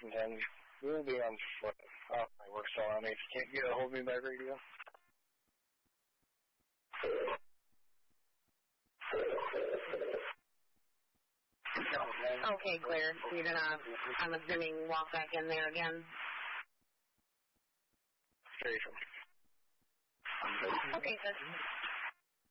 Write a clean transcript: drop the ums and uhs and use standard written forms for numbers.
10. We'll be on foot. My work's all on me. If you can't get a hold of me by radio. Okay, clear. So you're gonna, I'm assuming, walk back in there again? Station. Okay, good.